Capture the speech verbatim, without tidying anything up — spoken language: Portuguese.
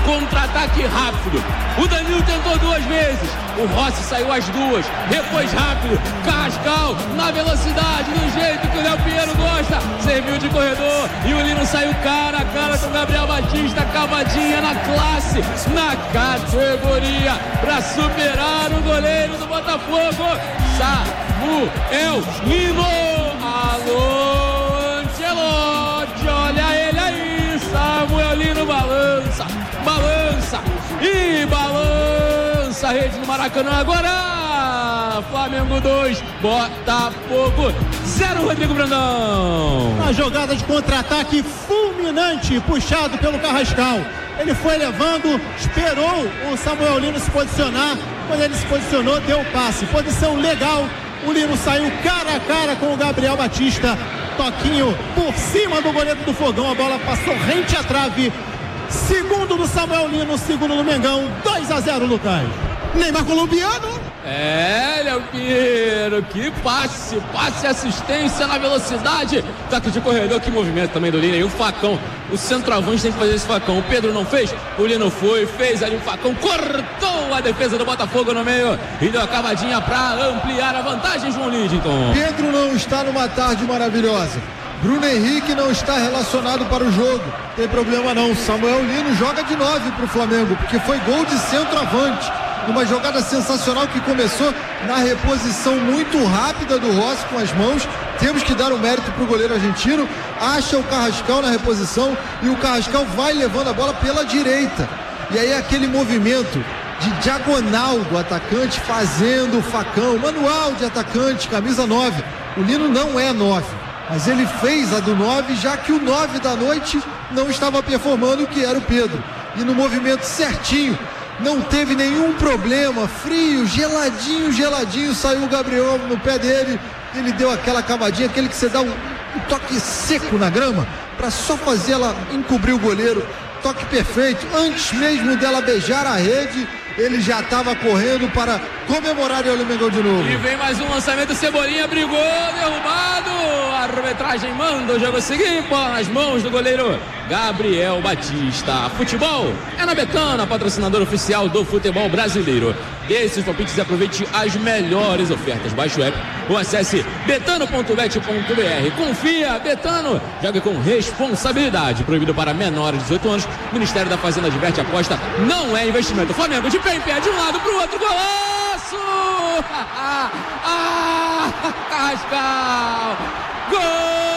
contra-ataque rápido. O Danilo tentou duas vezes, o Rossi saiu as duas, depois rápido, Carrascal na velocidade, do jeito que o Léo Pinheiro gosta, serviu de corredor e o Lino saiu cara a cara com o Gabriel Batista, cavadinha na classe, na categoria, para superar o goleiro do Botafogo, Samuel Lino. Alô, Ancelotti, olha ele aí, Samuel Lino balança, balança e balança a rede do Maracanã agora. Flamengo dois, Botafogo zero, Rodrigo Brandão. Uma jogada de contra-ataque fulminante, puxado pelo Carrascal. Ele foi levando, esperou o Samuel Lino se posicionar. Quando ele se posicionou, deu o passe. Posição legal. O Lino saiu cara a cara com o Gabriel Batista. Toquinho por cima do goleiro do Fogão. A bola passou rente à trave. Segundo do Samuel Lino, segundo do Mengão. dois a zero, Lucas. Neymar colombiano. É, Léo Pinheiro, que passe, passe assistência na velocidade, toque de corredor, que movimento também do Lino, e o facão, o centroavante tem que fazer esse facão, o Pedro não fez, o Lino foi, fez ali o facão, cortou a defesa do Botafogo no meio e deu a cavadinha para ampliar a vantagem, João Lidington. Pedro não está numa tarde maravilhosa, Bruno Henrique não está relacionado para o jogo, tem problema não, Samuel Lino joga de nove para o Flamengo, porque foi gol de centroavante. Uma jogada sensacional que começou na reposição muito rápida do Rossi com as mãos. Temos que dar o mérito para o goleiro argentino. Acha o Carrascal na reposição e o Carrascal vai levando a bola pela direita. E aí aquele movimento de diagonal do atacante fazendo o facão, manual de atacante, camisa nove. O Lino não é nove, mas ele fez a do nove, já que o nove da noite não estava performando, que era o Pedro. E no movimento certinho, não teve nenhum problema, frio, geladinho, geladinho, saiu o Gabriel no pé dele, ele deu aquela cavadinha, aquele que você dá um, um toque seco na grama, para só fazer ela encobrir o goleiro, toque perfeito, antes mesmo dela beijar a rede, ele já estava correndo para comemorar e o Mengão de novo. E vem mais um lançamento, Cebolinha brigou, derrubado, a arbitragem manda o jogo seguir, bola nas mãos do goleiro Gabriel Batista. Futebol é na Betano, patrocinador oficial do futebol brasileiro. Dê seus palpites e aproveite as melhores ofertas. Baixe o app ou acesse betano ponto bet ponto br. Confia, Betano, joga com responsabilidade. Proibido para menores de dezoito anos. Ministério da Fazenda adverte, aposta não é investimento. Flamengo de pé em pé, de um lado para o outro, golaço! Ah, Carrascal! Gol!